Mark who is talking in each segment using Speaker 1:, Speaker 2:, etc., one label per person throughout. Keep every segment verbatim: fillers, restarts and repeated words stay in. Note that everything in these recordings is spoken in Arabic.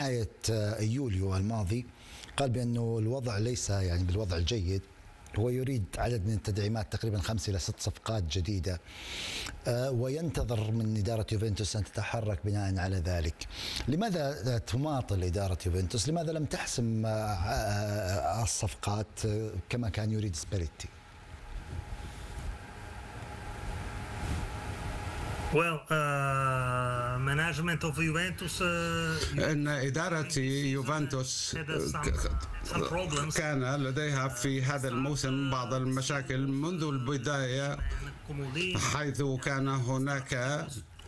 Speaker 1: نهاية يوليو الماضي قال بأنه الوضع ليس يعني بالوضع الجيد. هو يريد عدد من التدعيمات تقريبا خمس إلى ست صفقات جديدة، وينتظر من إدارة يوفنتوس أن تتحرك بناء على ذلك. لماذا تماطل إدارة يوفنتوس؟ لماذا لم تحسم الصفقات كما كان يريد سباليتي؟
Speaker 2: Well, uh, management of Juventus uh,
Speaker 3: أن إدارة يوفنتوس كان لديها في هذا الموسم بعض المشاكل منذ البداية، حيث كان هناك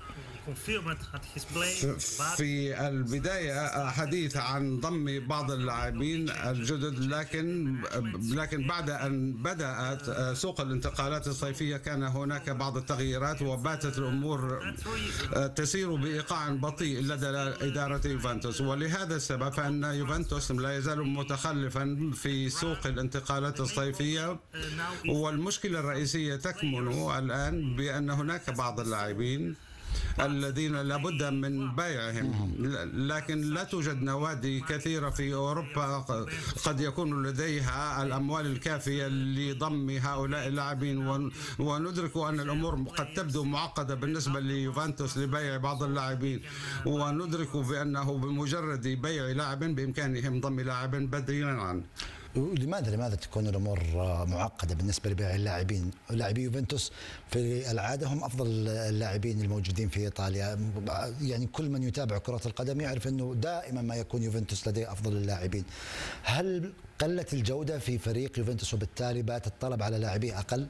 Speaker 3: في البداية حديث عن ضم بعض اللاعبين الجدد، لكن لكن بعد أن بدأت سوق الانتقالات الصيفية كان هناك بعض التغييرات، وباتت الأمور تسير بإيقاع بطيء لدى إدارة يوفنتوس. ولهذا السبب فإن يوفنتوس لا يزال متخلفا في سوق الانتقالات الصيفية، والمشكلة الرئيسية تكمن الآن بأن هناك بعض اللاعبين الذين لابد من بيعهم، لكن لا توجد نوادي كثيرة في أوروبا قد يكون لديها الأموال الكافية لضم هؤلاء اللاعبين. وندرك أن الأمور قد تبدو معقدة بالنسبة ليوفنتوس لبيع بعض اللاعبين، وندرك بأنه بمجرد بيع لاعب بإمكانهم ضم لاعب بديلا عنه.
Speaker 1: لماذا لماذا تكون الامور معقده بالنسبه لبيع اللاعبين؟ لاعبي يوفنتوس في العاده هم افضل اللاعبين الموجودين في ايطاليا، يعني كل من يتابع كره القدم يعرف انه دائما ما يكون يوفنتوس لديه افضل اللاعبين. هل قلت الجوده في فريق يوفنتوس وبالتالي بات الطلب على لاعبيه اقل؟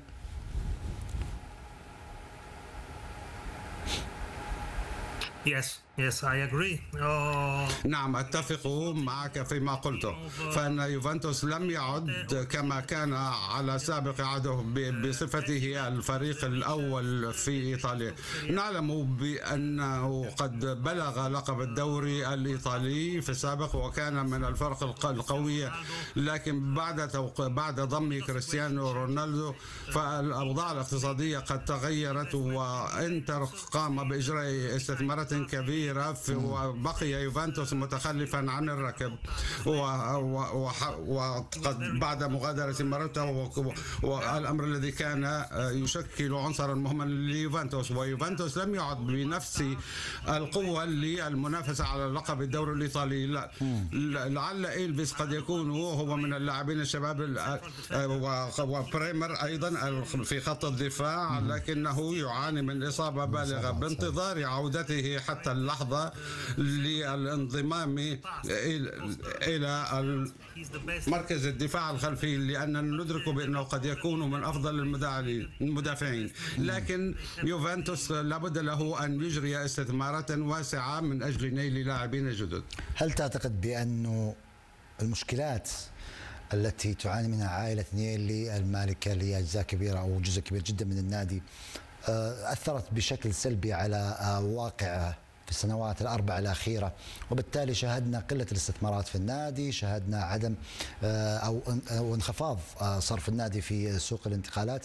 Speaker 2: Yes, yes, I agree.
Speaker 3: Oh. نعم، أتفق معك فيما قلته، فإن يوفنتوس لم يعد كما كان على سابق عهده بصفته الفريق الأول في إيطاليا. نعلم بأنه قد بلغ لقب الدوري الإيطالي في السابق وكان من الفرق القوية، لكن بعد بعد ضم كريستيانو رونالدو فالأوضاع الاقتصادية قد تغيرت، وإنتر قام بإجراء استثمارات كبيرة وبقي يوفنتوس متخلفا عن الركب، وقد بعد مغادرة ماروتا، والأمر الذي كان يشكل عنصرا مهما ليوفنتوس. ويوفنتوس لم يعد بنفس القوة للمنافسة على لقب الدوري الإيطالي. لا لعل إلفيس قد يكون هو من اللاعبين الشباب، وبريمر أيضا في خط الدفاع، لكنه يعاني من إصابة بالغة. بانتظار عودته حتى اللحظة للانضمام إلى مركز الدفاع الخلفي، لأننا ندرك بأنه قد يكون من أفضل المدافعين، لكن يوفنتوس لابد له أن يجري استثمارات واسعة من أجل نيل لاعبين جدد.
Speaker 1: هل تعتقد بأنه المشكلات التي تعاني منها عائلة نيلي المالكة لأجزاء كبيرة أو جزء كبير جدا من النادي أثرت بشكل سلبي على واقعه في السنوات الأربع الأخيرة، وبالتالي شاهدنا قلة الاستثمارات في النادي، شاهدنا عدم أو انخفاض صرف النادي في سوق الانتقالات؟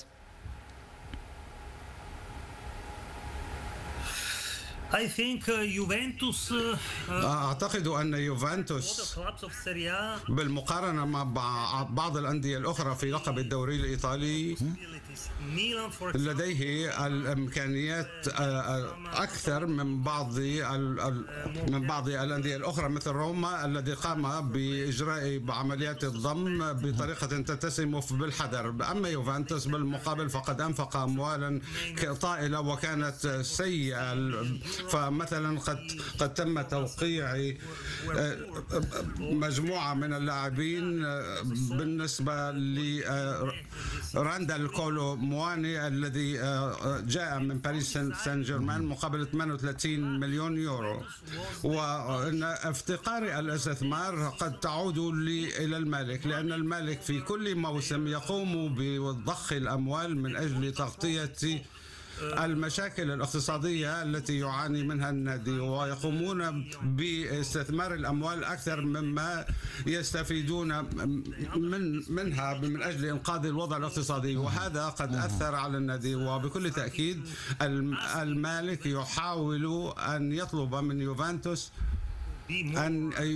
Speaker 2: I think Juventus
Speaker 3: أعتقد أن يوفنتوس بالمقارنة مع بعض الأندية الأخرى في لقب الدوري الإيطالي لديه الإمكانيات أكثر من بعض من بعض الأندية الأخرى مثل روما الذي قام بإجراء عمليات الضم بطريقة تتسم بالحذر. أما يوفنتوس بالمقابل فقد أنفق أموالا طائلة وكانت سيئة، فمثلا قد قد تم توقيع مجموعة من اللاعبين بالنسبة لراندال كولو مواني الذي جاء من باريس سان جيرمان مقابل ثمانية وثلاثين مليون يورو. وأن افتقار الاستثمار قد تعود إلى المالك، لأن المالك في كل موسم يقوم بضخ الأموال من أجل تغطية المشاكل الاقتصادية التي يعاني منها النادي، ويقومون باستثمار الأموال أكثر مما يستفيدون من منها من أجل إنقاذ الوضع الاقتصادي، وهذا قد أثر على النادي. وبكل تأكيد المالك يحاول أن يطلب من يوفنتوس أن